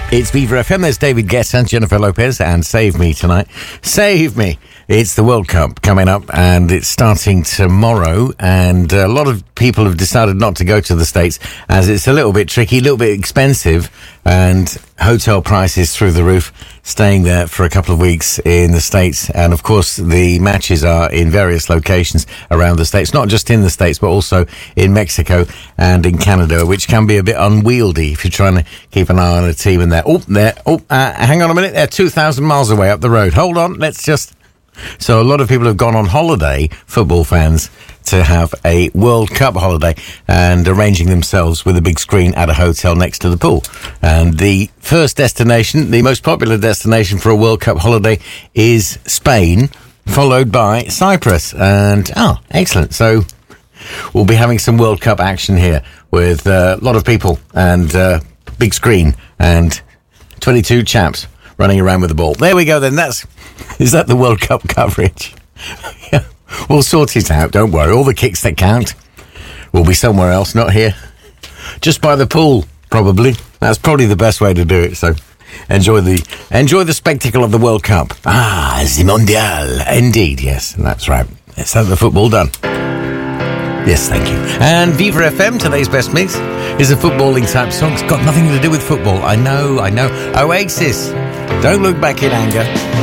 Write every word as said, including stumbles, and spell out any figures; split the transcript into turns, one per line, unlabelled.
It's Viva F M. There's David Guetta, Jennifer Lopez, and Save Me tonight. Save Me. It's the World Cup coming up, and it's starting tomorrow, and a lot of people have decided not to go to the States as it's a little bit tricky, a little bit expensive, and hotel prices through the roof, staying there for a couple of weeks in the States. And of course, the matches are in various locations around the States, not just in the States, but also in Mexico and in Canada, which can be a bit unwieldy if you're trying to keep an eye on a team in there. Oh, there. Oh, uh, hang on a minute. They're two thousand miles away up the road. Hold on. Let's just... So a lot of people have gone on holiday, football fans, to have a World Cup holiday and arranging themselves with a big screen at a hotel next to the pool. And the first destination, the most popular destination for a World Cup holiday is Spain, followed by Cyprus. And, oh, excellent. So we'll be having some World Cup action here with uh, a lot of people and uh, big screen and twenty-two chaps running around with the ball. There we go then. That's... Is that the World Cup coverage? Yeah. We'll sort it out, don't worry. All the kicks that count will be somewhere else, not here. Just by the pool, probably. That's probably the best way to do it, so enjoy the enjoy the spectacle of the World Cup. Ah, the Mondial. Indeed, yes, that's right. Let's have the football done. Yes, thank you. And Viva F M, today's best mix, is a footballing type song. It's got nothing to do with football. I know, I know. Oasis, don't look back in anger.